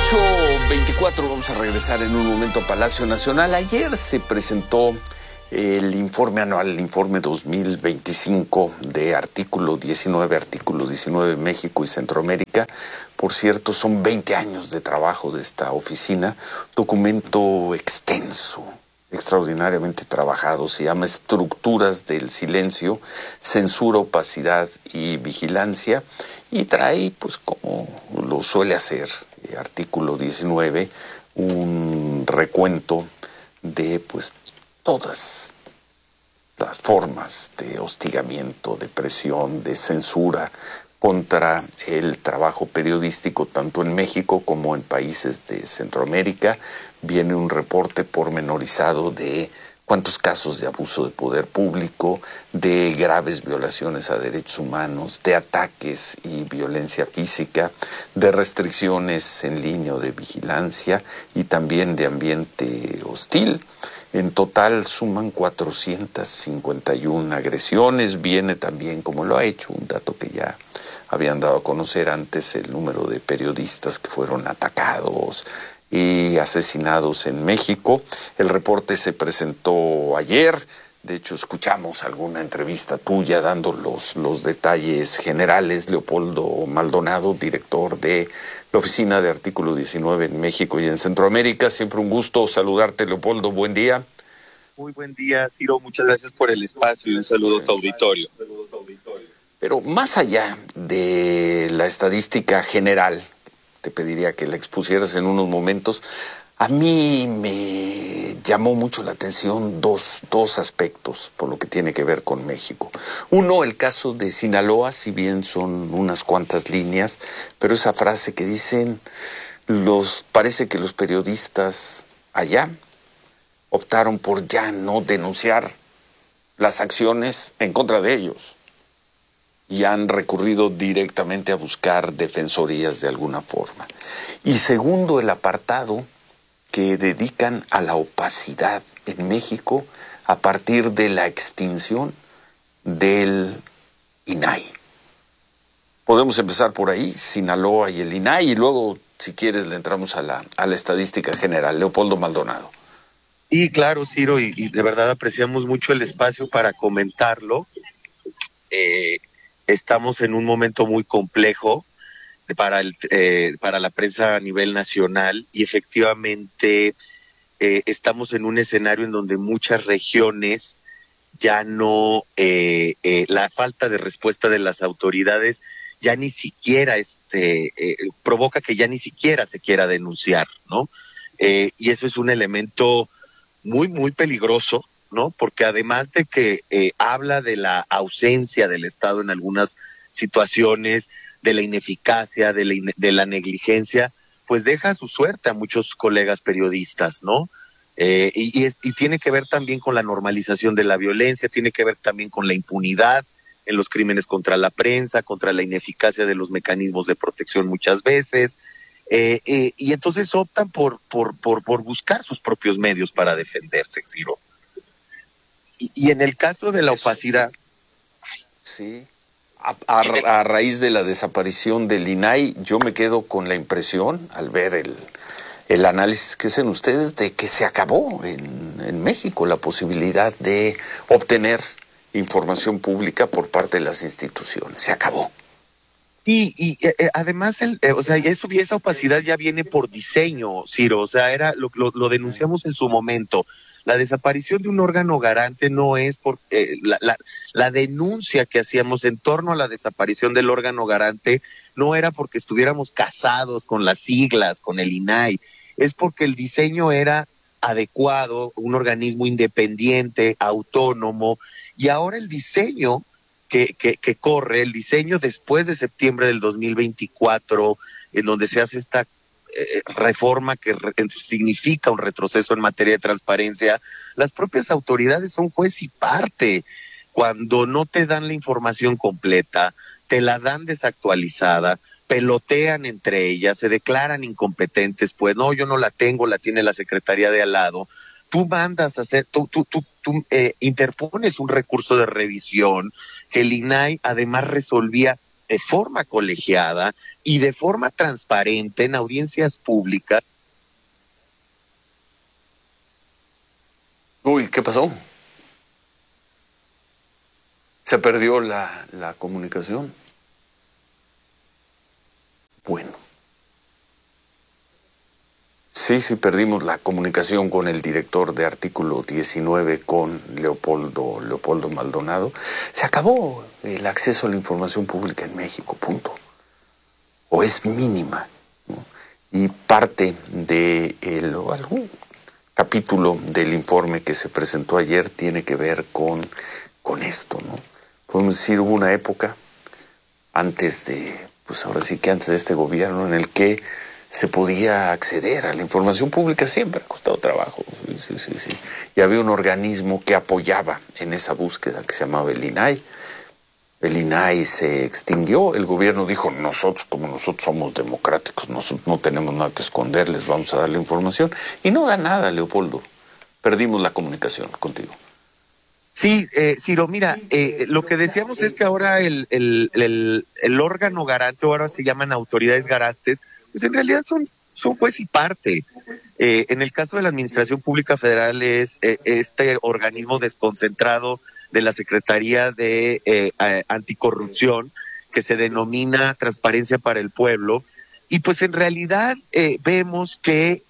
8:24, vamos a regresar en un momento a Palacio Nacional. Ayer se presentó el informe anual, el informe 2025 de Artículo 19 México y Centroamérica. Por cierto, son 20 años de trabajo de esta oficina, documento extenso, extraordinariamente trabajado, se llama Estructuras del Silencio, Censura, Opacidad y Vigilancia, y trae, pues como lo suele hacer, Artículo 19, un recuento de pues todas las formas de hostigamiento, de presión, de censura contra el trabajo periodístico, tanto en México como en países de Centroamérica. Viene un reporte pormenorizado de cuántos casos de abuso de poder público, de graves violaciones a derechos humanos, de ataques y violencia física, de restricciones en línea o de vigilancia y también de ambiente hostil. En total suman 451 agresiones. Viene también, como lo ha hecho, un dato que ya habían dado a conocer antes, el número de periodistas que fueron atacados y asesinados en México. El reporte se presentó ayer. De hecho, escuchamos alguna entrevista tuya dando los detalles generales. Leopoldo Maldonado, director de la Oficina de Artículo 19 en México y en Centroamérica. Siempre un gusto saludarte, Leopoldo. Buen día. Muy buen día, Ciro. Muchas gracias por el espacio y un saludo a tu auditorio. Pero más allá de la estadística general, te pediría que la expusieras en unos momentos. A mí me llamó mucho la atención dos aspectos por lo que tiene que ver con México. Uno, el caso de Sinaloa, si bien son unas cuantas líneas, pero esa frase que dicen, parece que los periodistas allá optaron por ya no denunciar las acciones en contra de ellos y han recurrido directamente a buscar defensorías de alguna forma. Y segundo, el apartado que dedican a la opacidad en México a partir de la extinción del INAI. Podemos empezar por ahí, Sinaloa y el INAI, y luego, si quieres, le entramos a la estadística general. Leopoldo Maldonado. Y claro, Ciro, y de verdad apreciamos mucho el espacio para comentarlo. Estamos en un momento muy complejo para la prensa a nivel nacional y efectivamente estamos en un escenario en donde muchas regiones ya no, la falta de respuesta de las autoridades ya ni siquiera provoca que ya ni siquiera se quiera denunciar, ¿no? Y eso es un elemento muy, muy peligroso, ¿no? Porque además de que habla de la ausencia del Estado en algunas situaciones, de la ineficacia, de la negligencia, pues deja a su suerte a muchos colegas periodistas, ¿no? Y tiene que ver también con la normalización de la violencia, tiene que ver también con la impunidad en los crímenes contra la prensa, contra la ineficacia de los mecanismos de protección muchas veces. Y entonces optan por buscar sus propios medios para defenderse, Ciro. Y en el caso de la opacidad... Sí. A raíz de la desaparición del INAI, yo me quedo con la impresión, al ver el análisis que hacen ustedes, de que se acabó en México la posibilidad de obtener información pública por parte de las instituciones. Se acabó. Y además, esa opacidad ya viene por diseño, Ciro. O sea, lo denunciamos en su momento. La desaparición de un órgano garante no es por la denuncia que hacíamos en torno a la desaparición del órgano garante no era porque estuviéramos casados con las siglas, con el INAI. Es porque el diseño era adecuado, un organismo independiente, autónomo, y ahora el diseño que corre, el diseño después de septiembre del 2024, en donde se hace esta reforma que significa un retroceso en materia de transparencia, las propias autoridades son juez y parte. Cuando no te dan la información completa, te la dan desactualizada, pelotean entre ellas, se declaran incompetentes, pues no, yo no la tengo, la tiene la secretaría de al lado. Tú mandas a hacer, tú interpones un recurso de revisión que el INAI además resolvía de forma colegiada, y de forma transparente en audiencias públicas. Uy, ¿qué pasó? ¿Se perdió la comunicación? Bueno. Sí, perdimos la comunicación con el director de Artículo 19, con Leopoldo Maldonado. Se acabó el acceso a la información pública en México, punto. O es mínima, ¿no? Y parte de algún capítulo del informe que se presentó ayer tiene que ver con esto, ¿no? Podemos decir, hubo una época antes de este gobierno en el que se podía acceder a la información pública, siempre ha costado trabajo, sí. Y había un organismo que apoyaba en esa búsqueda que se llamaba el INAI. El INAI se extinguió, el gobierno dijo, nosotros somos democráticos, nosotros no tenemos nada que esconder, les vamos a dar la información. Y no da nada, Leopoldo. Perdimos la comunicación contigo. Sí, Ciro, mira, lo que decíamos es que ahora el órgano garante, ahora se llaman autoridades garantes, pues en realidad son juez y parte. En el caso de la Administración Pública Federal es este organismo desconcentrado de la Secretaría de Anticorrupción, que se denomina Transparencia para el Pueblo, y pues en realidad vemos que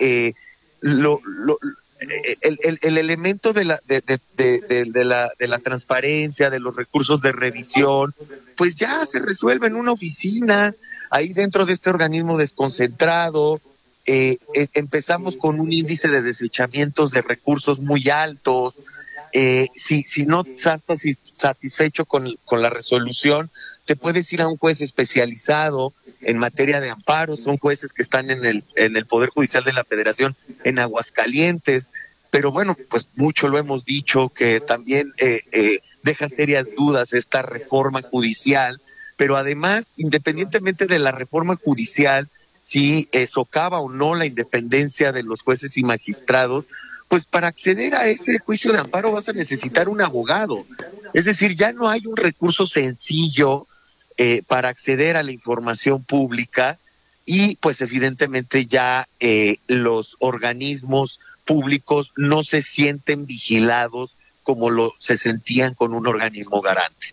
el elemento de la transparencia, de los recursos de revisión, pues ya se resuelve en una oficina, ahí dentro de este organismo desconcentrado. Empezamos con un índice de desechamientos de recursos muy altos. Si no estás satisfecho con la resolución, te puedes ir a un juez especializado en materia de amparos. Son jueces que están en el Poder Judicial de la Federación en Aguascalientes, pero bueno, pues mucho lo hemos dicho, que también deja serias dudas esta reforma judicial, pero además, independientemente de la reforma judicial, si socava o no la independencia de los jueces y magistrados, pues para acceder a ese juicio de amparo vas a necesitar un abogado. Es decir, ya no hay un recurso sencillo para acceder a la información pública, y pues evidentemente ya los organismos públicos no se sienten vigilados como se sentían con un organismo garante.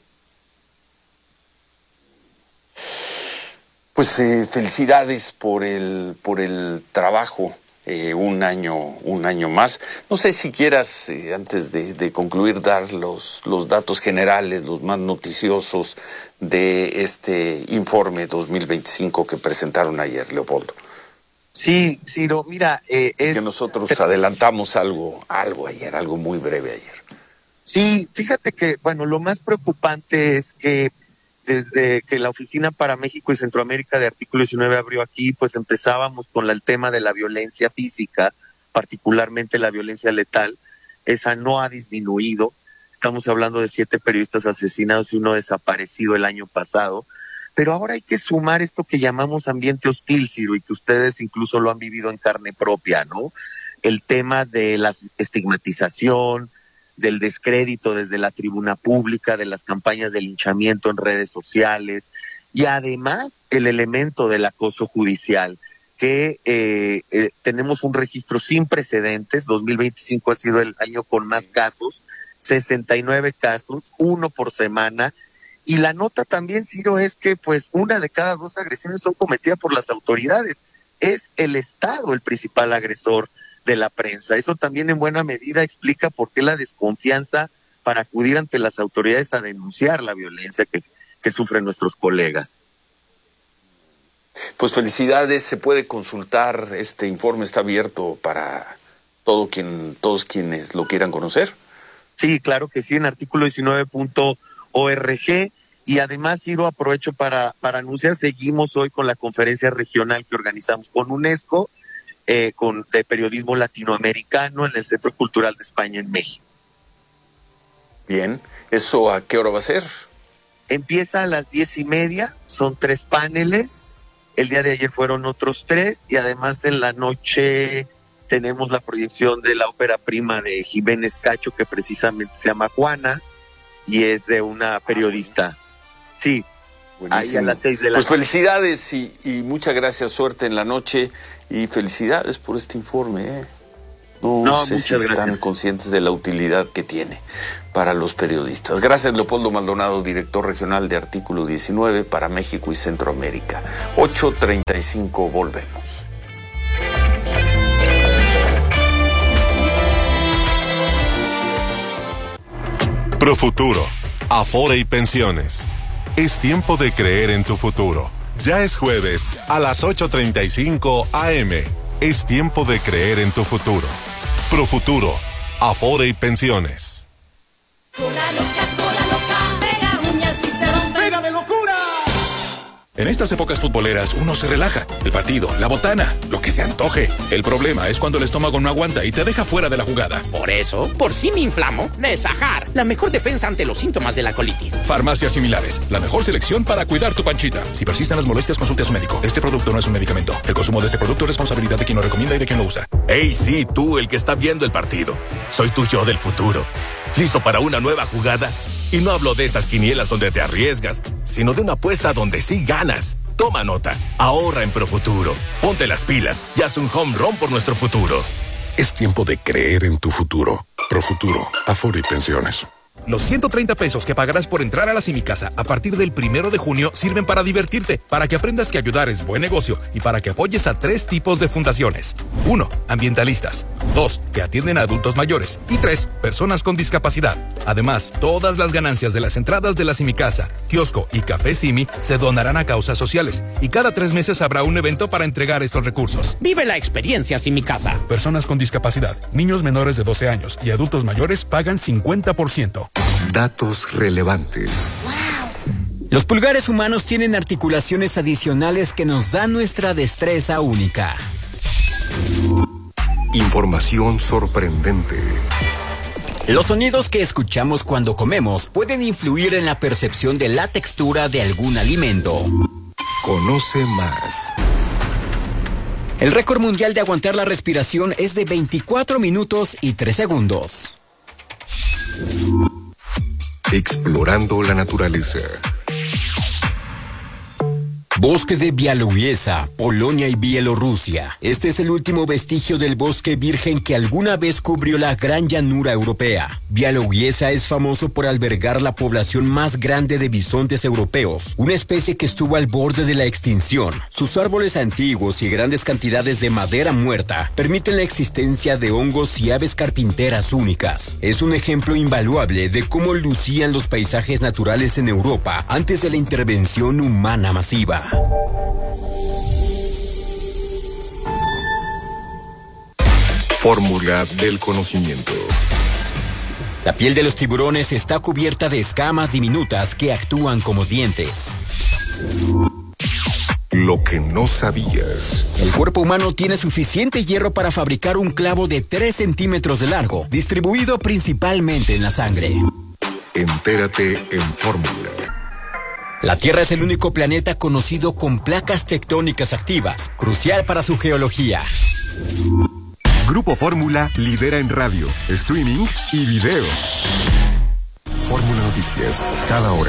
Pues felicidades por el trabajo. Un año más. No sé si quieras, antes de concluir, dar los datos generales, los más noticiosos de este informe 2025 que presentaron ayer, Leopoldo. Sí, Ciro, mira, que nosotros adelantamos algo ayer, algo muy breve ayer. Sí, fíjate que, bueno, lo más preocupante es que desde que la Oficina para México y Centroamérica de Artículo 19 abrió aquí, pues empezábamos con el tema de la violencia física, particularmente la violencia letal. Esa no ha disminuido. Estamos hablando de 7 periodistas asesinados y 1 desaparecido el año pasado. Pero ahora hay que sumar esto que llamamos ambiente hostil, Ciro, y que ustedes incluso lo han vivido en carne propia, ¿no? El tema de la estigmatización, del descrédito desde la tribuna pública, de las campañas de linchamiento en redes sociales, y además el elemento del acoso judicial, que tenemos un registro sin precedentes. 2025 ha sido el año con más casos, 69 casos, 1 por semana, y la nota también, Ciro, es que pues 1 de cada 2 agresiones son cometidas por las autoridades. Es el Estado el principal agresor de la prensa. Eso también en buena medida explica por qué la desconfianza para acudir ante las autoridades a denunciar la violencia que sufren nuestros colegas. Pues felicidades, se puede consultar, este informe está abierto para todos quienes lo quieran conocer. Sí, claro que sí, en artículo19.org. Y además, Ciro, aprovecho para anunciar, seguimos hoy con la conferencia regional que organizamos con UNESCO, de periodismo latinoamericano, en el Centro Cultural de España en México. Bien, ¿eso a qué hora va a ser? Empieza a las 10:30, son 3 paneles. El día de ayer fueron otros 3, y además en la noche tenemos la proyección de la ópera prima de Jiménez Cacho, que precisamente se llama Juana, y es de una periodista. Sí. ahí a las 6 de la noche. Pues felicidades y muchas gracias, suerte en la noche y felicidades por este informe. No sé si están conscientes de la utilidad que tiene para los periodistas. Gracias, Leopoldo Maldonado, director regional de Artículo 19 para México y Centroamérica. 8:35, volvemos. Profuturo, Afore y Pensiones. Es tiempo de creer en tu futuro. Ya es jueves a las 8:35 AM. Es tiempo de creer en tu futuro. Profuturo, Afore y Pensiones. Cola loca, pega uñas y se rompe. ¡Pega de locura! En estas épocas futboleras uno se relaja. El partido, la botana, lo que se antoje. El problema es cuando el estómago no aguanta y te deja fuera de la jugada. Por eso, por si me inflamo, Nesajar, la mejor defensa ante los síntomas de la colitis. Farmacias similares, la mejor selección para cuidar tu panchita. Si persisten las molestias, consulte a su médico. Este producto no es un medicamento. El consumo de este producto es responsabilidad de quien lo recomienda y de quien lo usa. ¡Ey, sí, tú, el que está viendo el partido! Soy tu yo del futuro. ¿Listo para una nueva jugada? Y no hablo de esas quinielas donde te arriesgas, sino de una apuesta donde sí ganas. Toma nota, ahorra en Profuturo. Ponte las pilas y haz un home run por nuestro futuro. Es tiempo de creer en tu futuro. Profuturo, Afore y Pensiones. Los 130 pesos que pagarás por entrar a la Simicasa a partir del 1 de junio sirven para divertirte, para que aprendas que ayudar es buen negocio y para que apoyes a 3 tipos de fundaciones. 1. Ambientalistas. 2. Que atienden a adultos mayores. Y 3. Personas con discapacidad. Además, todas las ganancias de las entradas de la Simicasa, kiosco y café Simi se donarán a causas sociales. Y cada 3 meses habrá un evento para entregar estos recursos. Vive la experiencia Simicasa. Personas con discapacidad, niños menores de 12 años y adultos mayores pagan 50%. Datos relevantes. Los pulgares humanos tienen articulaciones adicionales que nos dan nuestra destreza única. Información sorprendente. Los sonidos que escuchamos cuando comemos pueden influir en la percepción de la textura de algún alimento. Conoce más. El récord mundial de aguantar la respiración es de 24 minutos y 3 segundos. Explorando la naturaleza. Bosque de Białowieża, Polonia y Bielorrusia. Este es el último vestigio del bosque virgen que alguna vez cubrió la gran llanura europea. Białowieża es famoso por albergar la población más grande de bisontes europeos, una especie que estuvo al borde de la extinción. Sus árboles antiguos y grandes cantidades de madera muerta permiten la existencia de hongos y aves carpinteras únicas. Es un ejemplo invaluable de cómo lucían los paisajes naturales en Europa antes de la intervención humana masiva. Fórmula del conocimiento. La piel de los tiburones está cubierta de escamas diminutas que actúan como dientes. Lo que no sabías. El cuerpo humano tiene suficiente hierro para fabricar un clavo de 3 centímetros de largo, distribuido principalmente en la sangre. Entérate en Fórmula. La Tierra es el único planeta conocido con placas tectónicas activas, crucial para su geología. Grupo Fórmula lidera en radio, streaming y video. Fórmula Noticias, cada hora.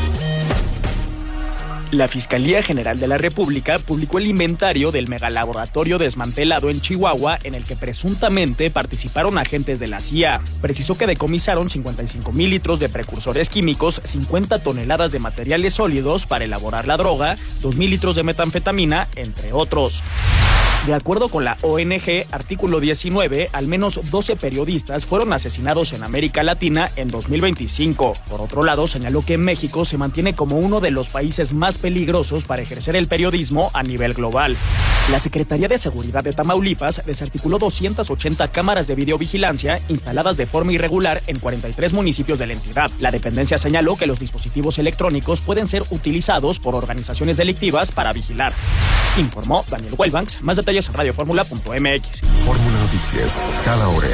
La Fiscalía General de la República publicó el inventario del megalaboratorio desmantelado en Chihuahua en el que presuntamente participaron agentes de la CIA. Precisó que decomisaron 55,000 litros de precursores químicos, 50 toneladas de materiales sólidos para elaborar la droga, 2,000 litros de metanfetamina, entre otros. De acuerdo con la ONG Artículo 19, al menos 12 periodistas fueron asesinados en América Latina en 2025. Por otro lado, señaló que México se mantiene como uno de los países más peligrosos para ejercer el periodismo a nivel global. La Secretaría de Seguridad de Tamaulipas desarticuló 280 cámaras de videovigilancia instaladas de forma irregular en 43 municipios de la entidad. La dependencia señaló que los dispositivos electrónicos pueden ser utilizados por organizaciones delictivas para vigilar. Informó Daniel Wellbanks. Más detalles en radioformula.mx. Fórmula Noticias, cada hora.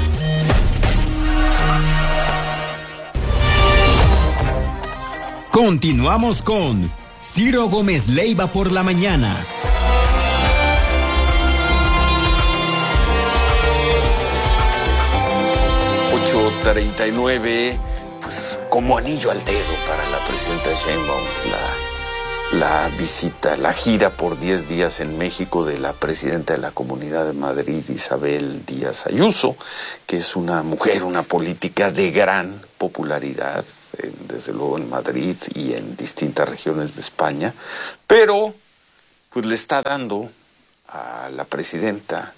Continuamos con Ciro Gómez Leiva por la mañana. .39, pues como anillo al dedo para la presidenta Sheinbaum, la la visita, la gira por 10 días en México de la presidenta de la Comunidad de Madrid, Isabel Díaz Ayuso, que es una mujer, una política de gran popularidad, desde luego en Madrid y en distintas regiones de España, pero pues le está dando a la presidenta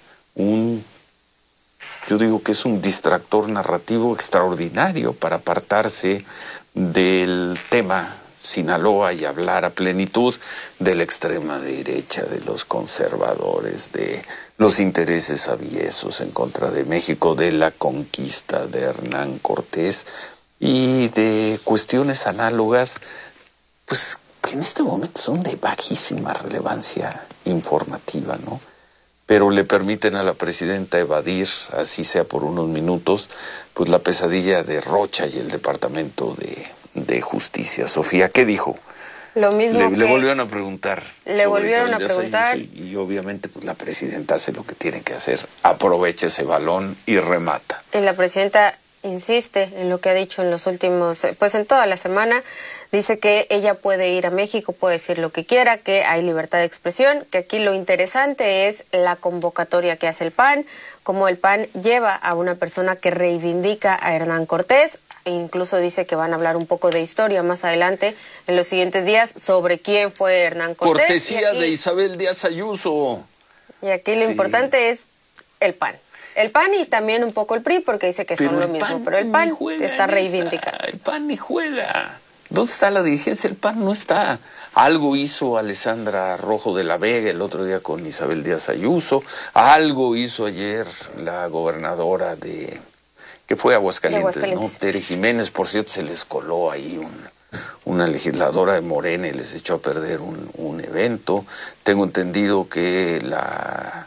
yo digo que es un distractor narrativo extraordinario para apartarse del tema Sinaloa y hablar a plenitud de la extrema derecha, de los conservadores, de los intereses aviesos en contra de México, de la conquista de Hernán Cortés y de cuestiones análogas, pues que en este momento son de bajísima relevancia informativa, ¿no? Pero le permiten a la presidenta evadir, así sea por unos minutos, pues la pesadilla de Rocha y el Departamento de Justicia. Sofía, ¿qué dijo? Lo mismo le volvieron a preguntar. Le volvieron a preguntar. Y obviamente pues la presidenta hace lo que tiene que hacer. Aprovecha ese balón y remata. Y la presidenta insiste en lo que ha dicho en los últimos, pues en toda la semana, dice que ella puede ir a México, puede decir lo que quiera, que hay libertad de expresión, que aquí lo interesante es la convocatoria que hace el PAN, como el PAN lleva a una persona que reivindica a Hernán Cortés, e incluso dice que van a hablar un poco de historia más adelante, en los siguientes días, sobre quién fue Hernán Cortés. Cortesía de Isabel Díaz Ayuso. Y aquí lo importante es el PAN. El PAN y también un poco el PRI, porque dice que son lo mismo, pero el PAN está reivindicando. El PAN ni juega. ¿Dónde está la dirigencia? El PAN no está. Algo hizo Alessandra Rojo de la Vega el otro día con Isabel Díaz Ayuso. Algo hizo ayer la gobernadora que fue a Aguascalientes, ¿no? Tere Jiménez, por cierto, se les coló ahí una legisladora de Morena y les echó a perder un evento. Tengo entendido que la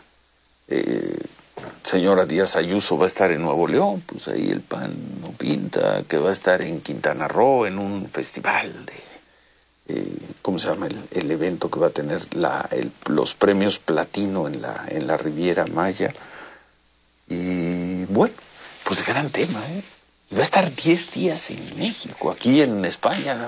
señora Díaz Ayuso va a estar en Nuevo León, pues ahí el PAN no pinta, que va a estar en Quintana Roo en un festival de, ¿cómo se llama el evento que va a tener los premios platino en la Riviera Maya? Y bueno, pues gran tema, ¿eh? Y va a estar 10 días en México, aquí en España.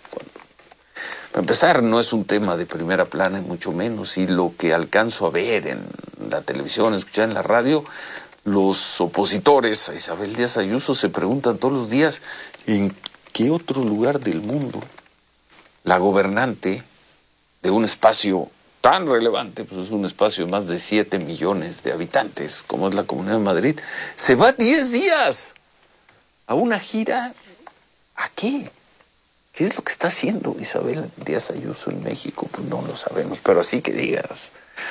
Para empezar, no es un tema de primera plana, mucho menos, y lo que alcanzo a ver en la televisión, escuchar en la radio, los opositores a Isabel Díaz Ayuso se preguntan todos los días en qué otro lugar del mundo la gobernante de un espacio tan relevante, pues es un espacio de más de 7 millones de habitantes, como es la Comunidad de Madrid, se va 10 días a una gira. ¿A qué? ¿Qué es lo que está haciendo Isabel Díaz Ayuso en México? Pues no lo sabemos, pero así que digas,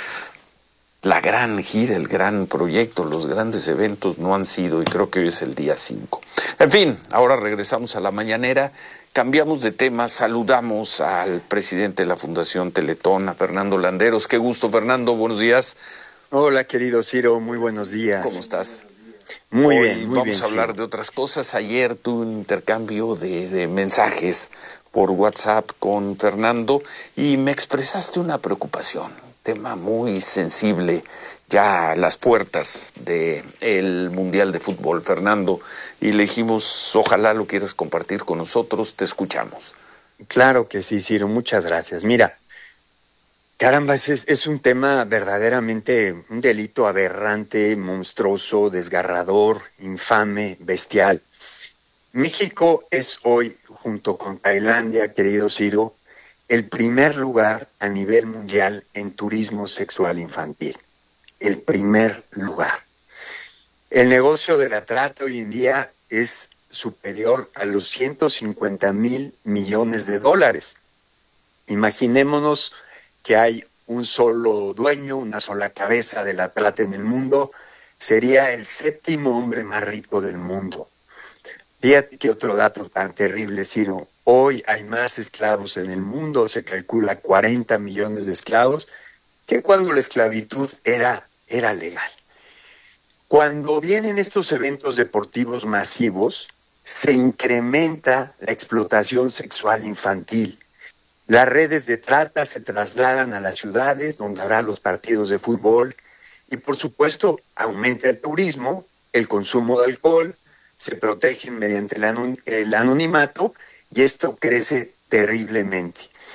la gran gira, el gran proyecto, los grandes eventos no han sido, y creo que hoy es el día 5. En fin, ahora regresamos a la mañanera, cambiamos de tema, saludamos al presidente de la Fundación Teletón, a Fernando Landeros. Qué gusto, Fernando, buenos días. Hola, querido Ciro, muy buenos días. ¿Cómo estás? Muy Hoy bien, muy vamos bien. a hablar de otras cosas. Ayer tuve un intercambio de mensajes por WhatsApp con Fernando y me expresaste una preocupación, tema muy sensible, ya a las puertas del Mundial de Fútbol, Fernando, y le dijimos, ojalá lo quieras compartir con nosotros, te escuchamos. Claro que sí, Ciro, muchas gracias. Mira, caramba, es un tema verdaderamente, un delito aberrante, monstruoso, desgarrador, infame, bestial. México es hoy, junto con Tailandia, querido Ciro, el primer lugar a nivel mundial en turismo sexual infantil. El primer lugar. El negocio de la trata hoy en día es superior a los 150,000 millones de dólares. Imaginémonos que hay un solo dueño, una sola cabeza de la trata en el mundo, sería el 7º hombre más rico del mundo. Fíjate que otro dato tan terrible, Ciro. Hoy hay más esclavos en el mundo, se calcula 40 millones de esclavos, que cuando la esclavitud era legal. Cuando vienen estos eventos deportivos masivos, se incrementa la explotación sexual infantil. Las redes de trata se trasladan a las ciudades donde habrá los partidos de fútbol y, por supuesto, aumenta el turismo, el consumo de alcohol, se protegen mediante el anonimato y esto crece terriblemente.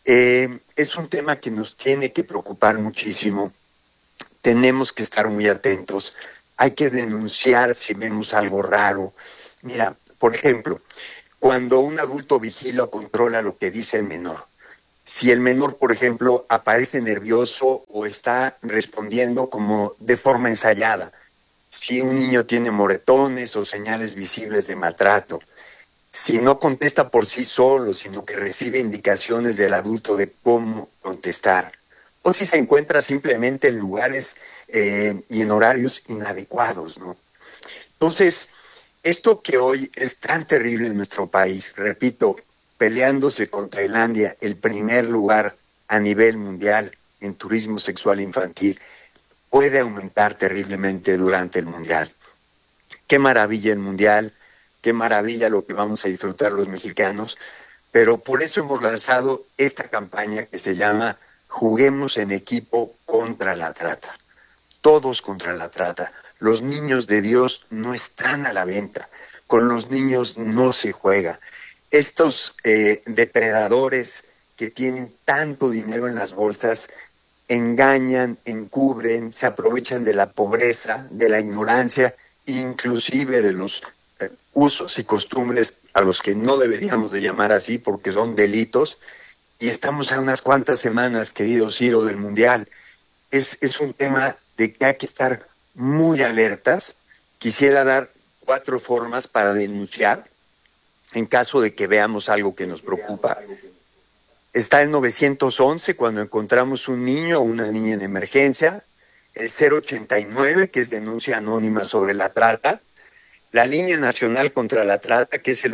Es un tema que nos tiene que preocupar muchísimo. Tenemos que estar muy atentos. Hay que denunciar si vemos algo raro. Mira, por ejemplo, cuando un adulto vigila o controla lo que dice el menor, si el menor, por ejemplo, aparece nervioso o está respondiendo como de forma ensayada, si un niño tiene moretones o señales visibles de maltrato, si no contesta por sí solo, sino que recibe indicaciones del adulto de cómo contestar, o si se encuentra simplemente en lugares y en horarios inadecuados, ¿no? Entonces, esto que hoy es tan terrible en nuestro país, repito, peleándose con Tailandia, el primer lugar a nivel mundial en turismo sexual infantil, puede aumentar terriblemente durante el Mundial. Qué maravilla el Mundial, qué maravilla lo que vamos a disfrutar los mexicanos, pero por eso hemos lanzado esta campaña que se llama Juguemos en equipo contra la trata. Todos contra la trata. Los niños de Dios no están a la venta. Con los niños no se juega. Estos depredadores que tienen tanto dinero en las bolsas engañan, encubren, se aprovechan de la pobreza, de la ignorancia, inclusive de los usos y costumbres a los que no deberíamos de llamar así porque son delitos. Y estamos a unas cuantas semanas, querido Ciro, del Mundial. Es un tema de que hay que estar muy alertas. Quisiera dar 4 formas para denunciar en caso de que veamos algo que nos preocupa. Está el 911 cuando encontramos un niño o una niña en emergencia, el 089 que es denuncia anónima sobre la trata, la línea nacional contra la trata que es el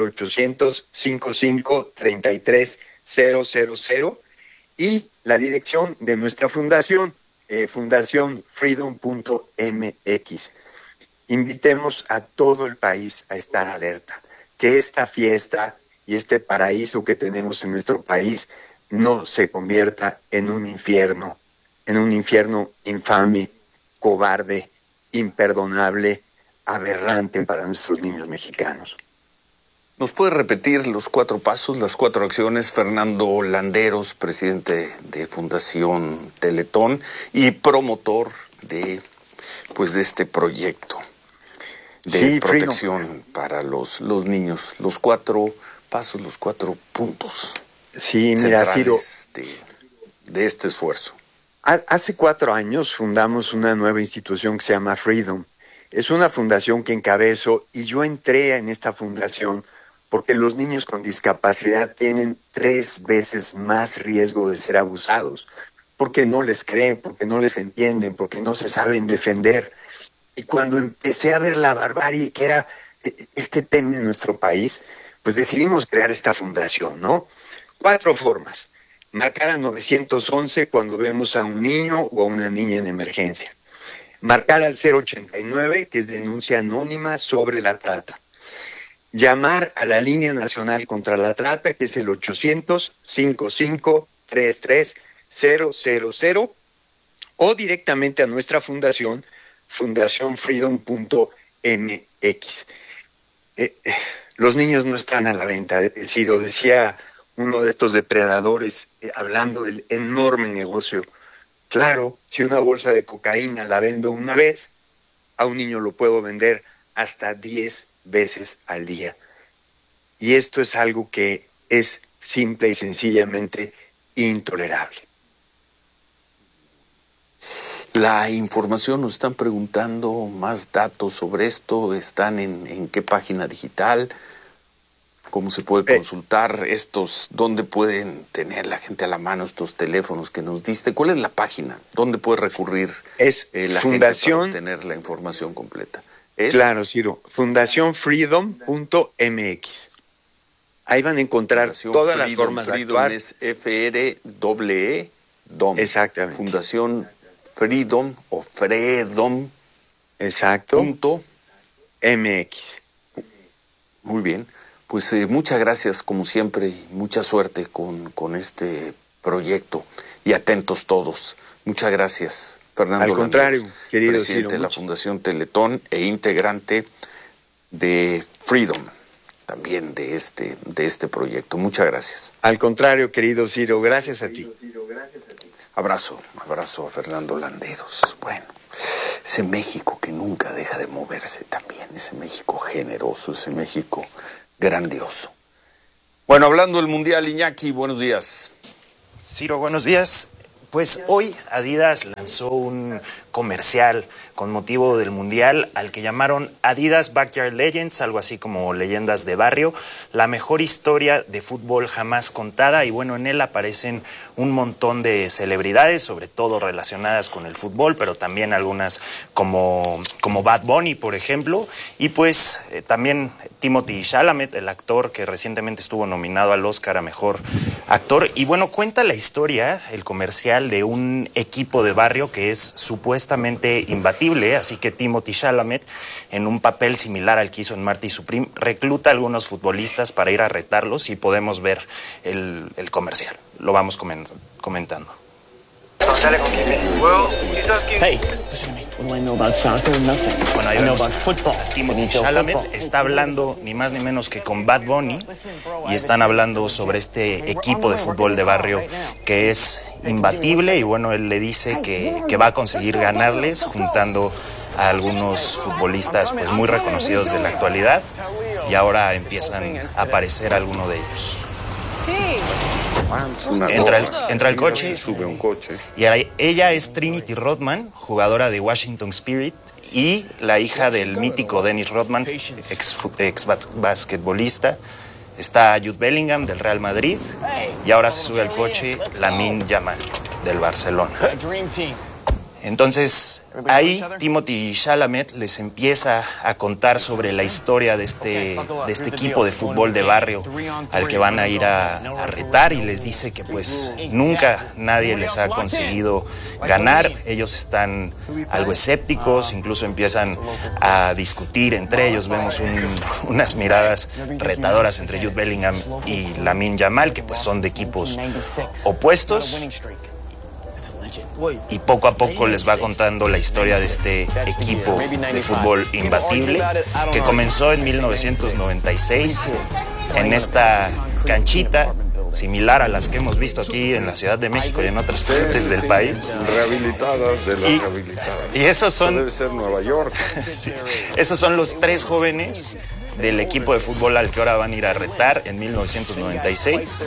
800-55-33-000 y la dirección de nuestra fundación, fundacionfreedom.mx. Invitemos a todo el país a estar alerta, que esta fiesta y este paraíso que tenemos en nuestro país no se convierta en un infierno infame, cobarde, imperdonable, aberrante para nuestros niños mexicanos. ¿Nos puede repetir los 4 pasos, las 4 acciones? Fernando Landeros, presidente de Fundación Teletón y promotor de este proyecto de protección para los niños. Los 4 pasos, los 4 puntos. Sí, mira, Ciro, de este esfuerzo. Hace 4 años fundamos una nueva institución que se llama Freedom. Es una fundación que encabezo y yo entré en esta fundación porque los niños con discapacidad tienen 3 veces más riesgo de ser abusados, porque no les creen, porque no les entienden, porque no se saben defender. Y cuando empecé a ver la barbarie que era este tema en nuestro país, pues decidimos crear esta fundación, ¿no? 4 formas. Marcar al 911 cuando vemos a un niño o a una niña en emergencia. Marcar al 089, que es denuncia anónima sobre la trata. Llamar a la línea nacional contra la trata, que es el 800-55-33-000, o directamente a nuestra fundación, fundacionfreedom.mx. Los niños no están a la venta. Ciro, decía uno de estos depredadores, hablando del enorme negocio. Claro, si una bolsa de cocaína la vendo una vez, a un niño lo puedo vender hasta 10 veces al día. Y esto es algo que es simple y sencillamente intolerable. La información, nos están preguntando más datos sobre esto. ¿Están en qué página digital? ¿Cómo se puede consultar estos? ¿Dónde pueden tener la gente a la mano estos teléfonos que nos diste? ¿Cuál es la página? ¿Dónde puede recurrir la Fundación, gente para obtener la información completa? Claro, Ciro. Fundacionfreedom.mx. Ahí van a encontrar todas las formas de actuar. Es FREEDOM. Exactamente. Fundación Freedom o Freedom. Exacto. .mx. Muy bien. Pues muchas gracias, como siempre, y mucha suerte con este proyecto. Y atentos todos. Muchas gracias, Fernando Al contrario, Landeros, querido presidente Ciro, de la Fundación Teletón e integrante de Freedom. también de este proyecto. Muchas gracias. Al contrario, querido Ciro, gracias a ti. Abrazo a Fernando Landeros. Bueno, ese México que nunca deja de moverse también, ese México generoso, ese México grandioso. Bueno, hablando del Mundial, Iñaki, buenos días. Ciro, buenos días. Pues hoy Adidas lanzó un comercial con motivo del Mundial al que llamaron Adidas Backyard Legends, algo así como leyendas de barrio, la mejor historia de fútbol jamás contada. Y bueno, en él aparecen un montón de celebridades, sobre todo relacionadas con el fútbol, pero también algunas como Bad Bunny, por ejemplo. Y pues también Timothée Chalamet, el actor que recientemente estuvo nominado al Oscar a Mejor Actor. Y bueno, cuenta la historia, el comercial, de un equipo de barrio que es supuestamente imbatible, así que Timothée Chalamet, en un papel similar al que hizo en Marty Supreme, recluta a algunos futbolistas para ir a retarlos, y podemos ver el comercial. Lo vamos comentando. Hey, listen to me. What do I know about soccer? Nothing. Bueno, ahí vemos a Timothée Chalamet está hablando ni más ni menos que con Bad Bunny, y están hablando sobre este equipo de fútbol de barrio que es imbatible. Y bueno, él le dice que va a conseguir ganarles juntando a algunos futbolistas pues muy reconocidos de la actualidad, y ahora empiezan a aparecer algunos de ellos. Entra el coche, sube un coche. Y ella es Trinity Rodman, jugadora de Washington Spirit, y la hija del mítico Dennis Rodman, ex basquetbolista. Está Jude Bellingham del Real Madrid, y ahora se sube al coche Lamine Yamal del Barcelona. Entonces, ahí Timothée Chalamet les empieza a contar sobre la historia de este equipo de fútbol de barrio al que van a ir a retar, y les dice que pues nunca nadie les ha conseguido ganar. Ellos están algo escépticos, incluso empiezan a discutir entre ellos. Vemos unas miradas retadoras entre Jude Bellingham y Lamine Yamal, que pues son de equipos opuestos. Y poco a poco les va contando la historia de este equipo de fútbol imbatible que comenzó en 1996 en esta canchita similar a las que hemos visto aquí en la Ciudad de México y en otras partes del país. Rehabilitadas de las rehabilitadas. Y esos son... Eso debe ser Nueva York. Sí. Esos son los 3 jóvenes del equipo de fútbol al que ahora van a ir a retar en 1996,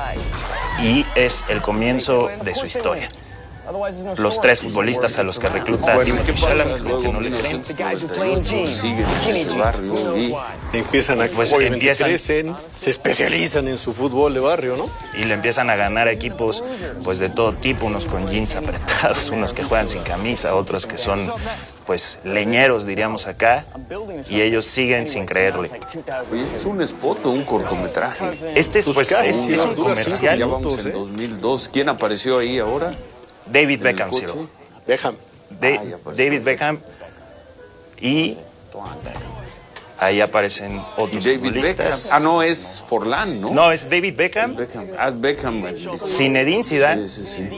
y es el comienzo de su historia. Los 3 futbolistas a los que recluta Timothée Chalamet, que no le creen, siguen en ese barrio y empiezan a crecen, se especializan en su fútbol de barrio, ¿no? Y le empiezan a ganar a equipos pues de todo tipo, unos con jeans apretados, unos que juegan sin camisa, otros que son pues leñeros, diríamos acá, y ellos siguen sin creerle. Oye, ¿este es un spot o un cortometraje? Este es, pues, es un comercial. Ya vamos en 2002. ¿Quién apareció ahí ahora? David Beckham, Ciro. David Beckham, y ahí aparecen otros futbolistas. Ah, no, es Forlán, ¿no? No, es David Beckham. Beckham. Zinedine Zidane. Sí.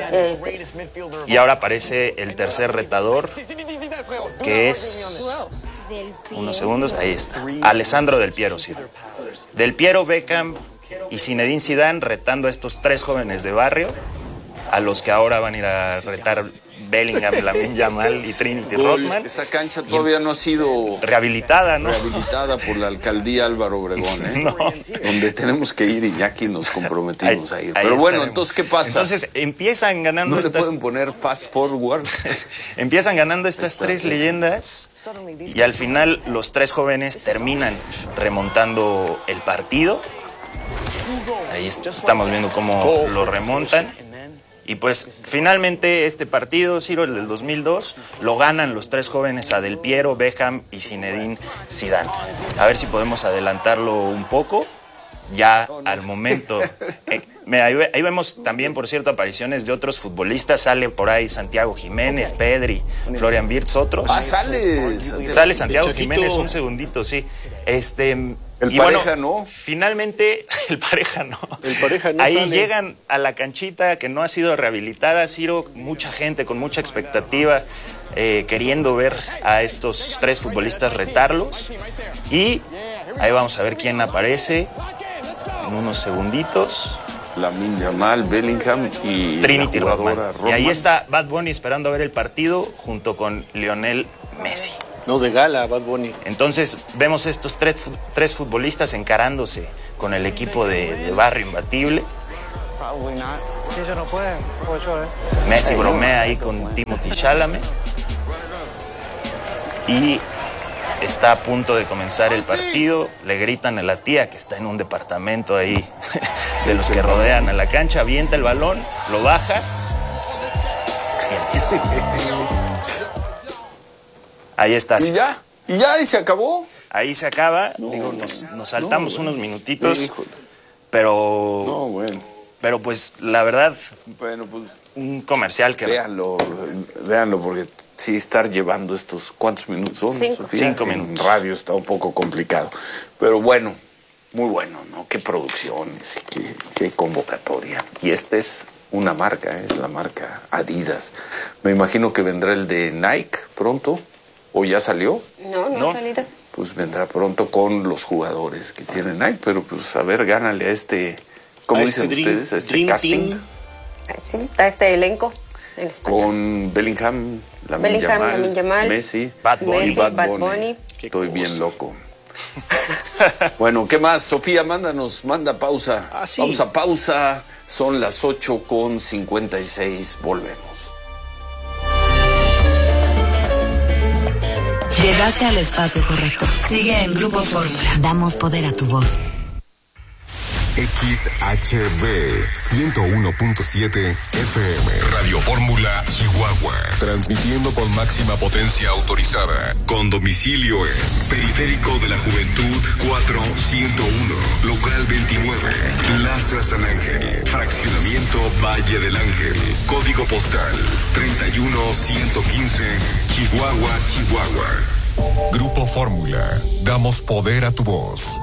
Y ahora aparece el tercer retador, que es... Unos segundos, ahí está. Alessandro Del Piero, Ciro. Del Piero, Beckham y Zinedine Zidane retando a estos 3 jóvenes de barrio, a los que ahora van a ir a retar Bellingham, Lamine Yamal y Trinity Rodman. Esa cancha todavía no ha sido rehabilitada, ¿no? Rehabilitada por la alcaldía Álvaro Obregón, ¿eh? No. Donde tenemos que ir, y ya aquí nos comprometimos a ir. Pero bueno, entonces, ¿qué pasa? Entonces empiezan ganando ¿No le pueden poner fast forward? Empiezan ganando estas 3 leyendas, y al final los 3 jóvenes terminan remontando el partido. Ahí estamos viendo cómo lo remontan. Y pues finalmente este partido, Ciro, el del 2002, lo ganan los 3 jóvenes, a Del Piero, Beckham y Zinedine Zidane. A ver si podemos adelantarlo un poco, ya al momento. Ahí vemos también, por cierto, apariciones de otros futbolistas. Sale por ahí Santiago Jiménez, Pedri, Florian Wirtz, otros. Sale Santiago Jiménez, un segundito, sí. El Pareja, ¿no? Finalmente, el Pareja no. Ahí sale. Llegan a la canchita que no ha sido rehabilitada, Ciro, mucha gente con mucha expectativa, queriendo ver a estos 3 futbolistas retarlos. Y Ahí vamos a ver quién aparece en unos segunditos. Lamine Yamal, Bellingham y Trinity la jugadora Rodman. Y ahí está Bad Bunny esperando a ver el partido junto con Lionel Messi. No, de gala, Bad Bunny. Entonces vemos estos tres futbolistas encarándose con el equipo de Barrio Imbatible. Messi bromea ahí con Timothée Chalamet. Y está a punto de comenzar el partido. Le gritan a la tía que está en un departamento ahí de los que rodean a la cancha. Avienta el balón, lo baja. Ahí está. ¿Y ya? ¿Y se acabó? Ahí se acaba. No, digo, nos saltamos unos minutitos. Pero... No, bueno. Pero pues la verdad... Bueno, pues... Un comercial que... Véanlo porque sí estar llevando estos... ¿Cuántos minutos son, 5. Sofía? 5 minutos. En radio está un poco complicado. Pero bueno, muy bueno, ¿no? Qué producciones, qué convocatoria. Y esta es una marca, es la marca Adidas. Me imagino que vendrá el de Nike pronto. ¿O ya salió? No ha salido. Pues vendrá pronto con los jugadores que tienen Nike. Pero pues a ver, gánale a este... ¿Cómo dicen ustedes? A este casting. Sí, está este elenco en español. Con Bellingham, Lamine Yamal, Messi, Bad Bunny. Bad Bunny. Estoy bien loco. Bueno, ¿qué más? Sofía, manda pausa. Sí. Pausa. Son las 8:56. Volvemos. Llegaste al espacio correcto. Sigue en Grupo Fórmula. Damos poder a tu voz. XHB 101.7 FM Radio Fórmula Chihuahua, transmitiendo con máxima potencia autorizada, con domicilio en Periférico de la Juventud 4101, local 29, Plaza San Ángel, fraccionamiento Valle del Ángel, código postal 31115, Chihuahua, Chihuahua. Grupo Fórmula, damos poder a tu voz.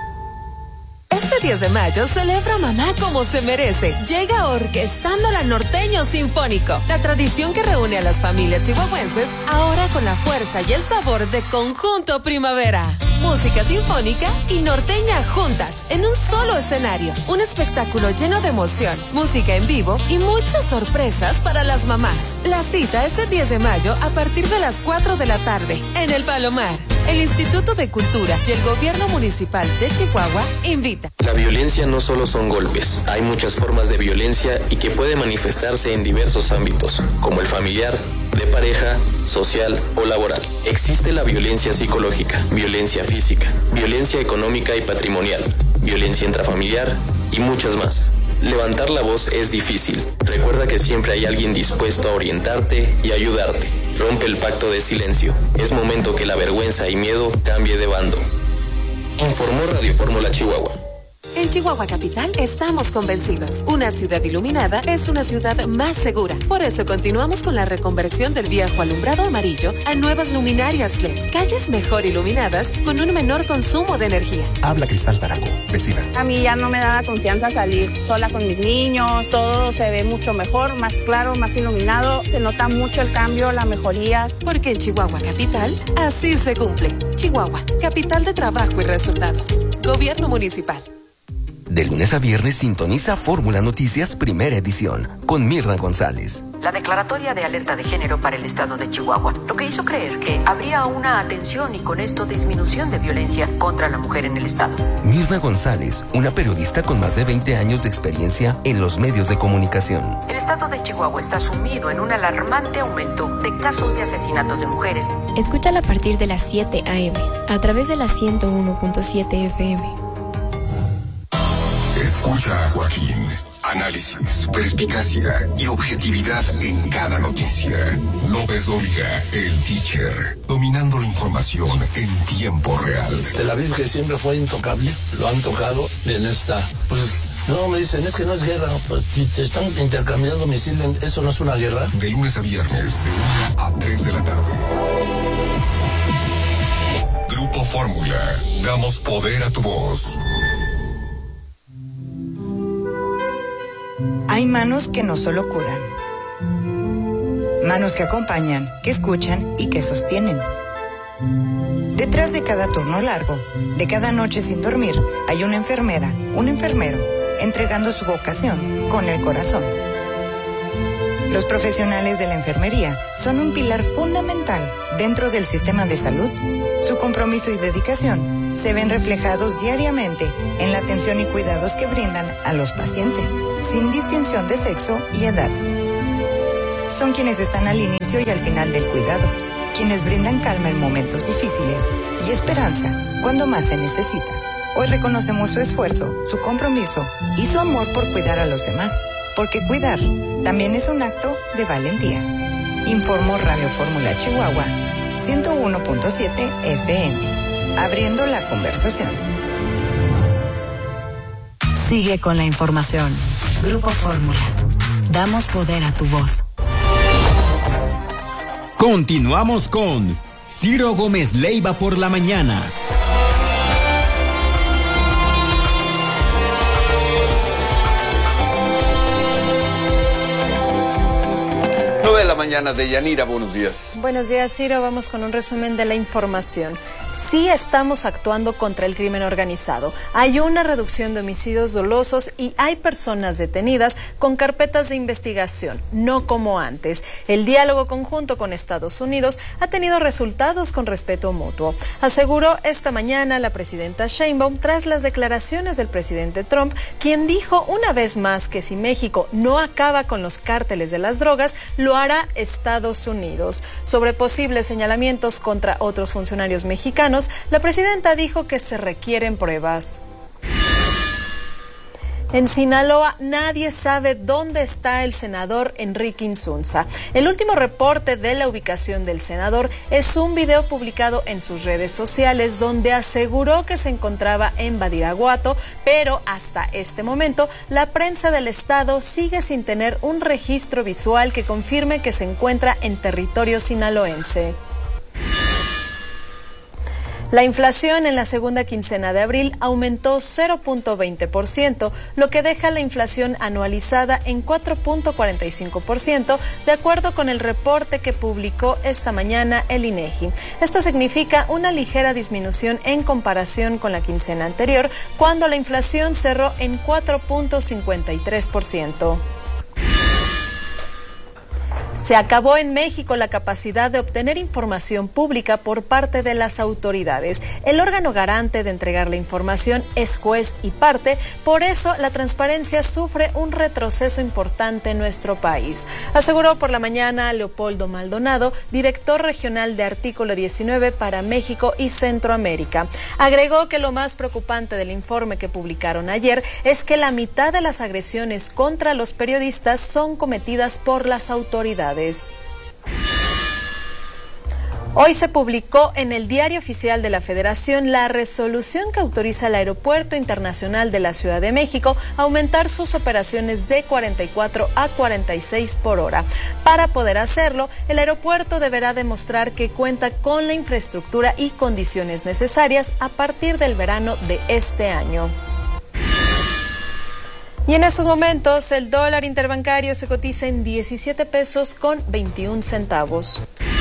Este 10 de mayo celebra a mamá como se merece. Llega Orquestando la Norteño Sinfónico, la tradición que reúne a las familias chihuahuenses, ahora con la fuerza y el sabor de Conjunto Primavera. Música sinfónica y norteña juntas en un solo escenario. Un espectáculo lleno de emoción, música en vivo y muchas sorpresas para las mamás. La cita es el 10 de mayo a partir de las 4 de la tarde en El Palomar. El Instituto de Cultura y el Gobierno Municipal de Chihuahua invita. La violencia no solo son golpes, hay muchas formas de violencia y que puede manifestarse en diversos ámbitos, como el familiar, de pareja, social o laboral. Existe la violencia psicológica, violencia física, violencia económica y patrimonial, violencia intrafamiliar y muchas más. Levantar la voz es difícil. Recuerda que siempre hay alguien dispuesto a orientarte y ayudarte. Rompe el pacto de silencio. Es momento que la vergüenza y miedo cambie de bando. Informó Radio Fórmula Chihuahua. En Chihuahua Capital estamos convencidos. Una ciudad iluminada es una ciudad más segura. Por eso continuamos con la reconversión del viejo alumbrado amarillo a nuevas luminarias LED. Calles mejor iluminadas con un menor consumo de energía. Habla Cristal Taraco, vecina. A mí ya no me daba confianza salir sola con mis niños. Todo se ve mucho mejor, más claro, más iluminado. Se nota mucho el cambio, la mejoría. Porque en Chihuahua Capital así se cumple. Chihuahua, capital de trabajo y resultados. Gobierno Municipal. De lunes a viernes sintoniza Fórmula Noticias Primera Edición con Mirna González. La declaratoria de alerta de género para el estado de Chihuahua, lo que hizo creer que habría una atención y con esto disminución de violencia contra la mujer en el estado. Mirna González, una periodista con más de 20 años de experiencia en los medios de comunicación. El estado de Chihuahua está sumido en un alarmante aumento de casos de asesinatos de mujeres. Escúchala a partir de las 7 a.m. a través de la 101.7 FM. Escucha a Joaquín. Análisis, perspicacia y objetividad en cada noticia. López Dóriga, el teacher, dominando la información en tiempo real. Tel Aviv, que siempre fue intocable, lo han tocado en esta... Pues no, me dicen, es que no es guerra. Pues si te están intercambiando misiles, ¿eso no es una guerra? De lunes a viernes, de 1 a 3 de la tarde. Grupo Fórmula. Damos poder a tu voz. Hay manos que no solo curan, manos que acompañan, que escuchan y que sostienen. De Detrás de cada turno largo, de cada noche sin dormir, hay una enfermera, un enfermero, entregando su vocación con el corazón. Los profesionales de la enfermería son un pilar fundamental dentro del sistema de salud. Su compromiso y dedicación se ven reflejados diariamente en la atención y cuidados que brindan a los pacientes, sin distinción de sexo y edad. Son quienes están al inicio y al final del cuidado, quienes brindan calma en momentos difíciles y esperanza cuando más se necesita. Hoy reconocemos su esfuerzo, su compromiso y su amor por cuidar a los demás, porque cuidar también es un acto de valentía. Informó Radio Fórmula Chihuahua 101.7 FM, abriendo la conversación. Sigue con la información. Grupo Fórmula. Damos poder a tu voz. Continuamos con Ciro Gómez Leiva por la mañana. 9 de la mañana, Deyanira, buenos días. Buenos días, Ciro. Vamos con un resumen de la información. Sí estamos actuando contra el crimen organizado. Hay una reducción de homicidios dolosos y hay personas detenidas con carpetas de investigación, no como antes. El diálogo conjunto con Estados Unidos ha tenido resultados con respeto mutuo, aseguró esta mañana la presidenta Sheinbaum tras las declaraciones del presidente Trump, quien dijo una vez más que si México no acaba con los cárteles de las drogas, lo hará Estados Unidos. Sobre posibles señalamientos contra otros funcionarios mexicanos, la presidenta dijo que se requieren pruebas. En Sinaloa nadie sabe dónde está el senador Enrique Insunza. El último reporte de la ubicación del senador es un video publicado en sus redes sociales donde aseguró que se encontraba en Badiraguato, pero hasta este momento la prensa del estado sigue sin tener un registro visual que confirme que se encuentra en territorio sinaloense. La inflación en la segunda quincena de abril aumentó 0.20%, lo que deja la inflación anualizada en 4.45%, de acuerdo con el reporte que publicó esta mañana el INEGI. Esto significa una ligera disminución en comparación con la quincena anterior, cuando la inflación cerró en 4.53%. Se acabó en México la capacidad de obtener información pública por parte de las autoridades. El órgano garante de entregar la información es juez y parte, por eso la transparencia sufre un retroceso importante en nuestro país, aseguró por la mañana Leopoldo Maldonado, director regional de Artículo 19 para México y Centroamérica. Agregó que lo más preocupante del informe que publicaron ayer es que la mitad de las agresiones contra los periodistas son cometidas por las autoridades. Hoy se publicó en el Diario Oficial de la Federación la resolución que autoriza al Aeropuerto Internacional de la Ciudad de México a aumentar sus operaciones de 44 a 46 por hora. Para poder hacerlo, el aeropuerto deberá demostrar que cuenta con la infraestructura y condiciones necesarias a partir del verano de este año. Y en estos momentos el dólar interbancario se cotiza en 17 pesos con 21 centavos.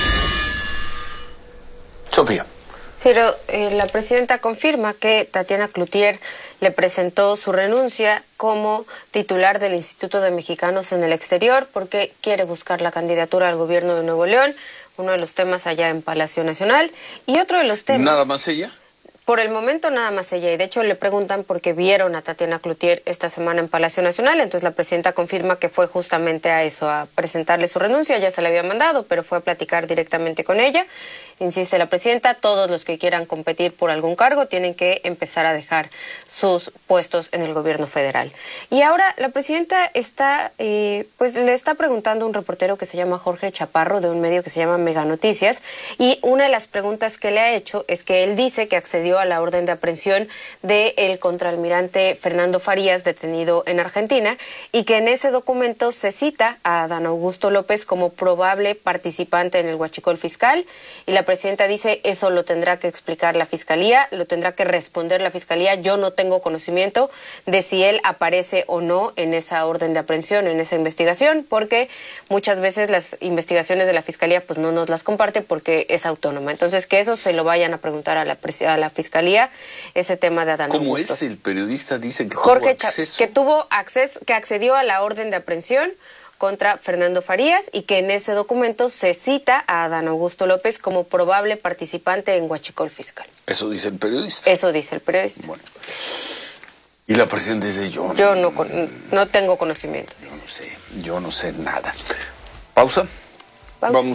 Sofía. Pero la presidenta confirma que Tatiana Cloutier le presentó su renuncia como titular del Instituto de Mexicanos en el Exterior porque quiere buscar la candidatura al gobierno de Nuevo León, uno de los temas allá en Palacio Nacional, y otro de los temas... ¿Nada más ella? Por el momento nada más ella, y de hecho le preguntan porque vieron a Tatiana Cloutier esta semana en Palacio Nacional, entonces la presidenta confirma que fue justamente a eso, a presentarle su renuncia, ya se la había mandado, pero fue a platicar directamente con ella. Insiste la presidenta, todos los que quieran competir por algún cargo tienen que empezar a dejar sus puestos en el gobierno federal. Y ahora la presidenta está, pues le está preguntando a un reportero que se llama Jorge Chaparro, de un medio que se llama Mega Noticias, y una de las preguntas que le ha hecho es que él dice que accedió a la orden de aprehensión del contraalmirante Fernando Farías, detenido en Argentina, y que en ese documento se cita a Adán Augusto López como probable participante en el huachicol fiscal, y la presidenta dice, eso lo tendrá que explicar la Fiscalía, lo tendrá que responder la Fiscalía. Yo no tengo conocimiento de si él aparece o no en esa orden de aprehensión, en esa investigación, porque muchas veces las investigaciones de la Fiscalía pues no nos las comparte porque es autónoma. Entonces, que eso se lo vayan a preguntar a la Fiscalía, ese tema de Adán ¿Cómo Augusto. es? El periodista dice que Jorge tuvo acceso. que accedió a la orden de aprehensión contra Fernando Farías y que en ese documento se cita a Adán Augusto López como probable participante en huachicol fiscal. Eso dice el periodista. Eso dice el periodista. Bueno. Y la presidenta dice, yo no tengo conocimiento. Yo no sé nada. Pausa. Vamos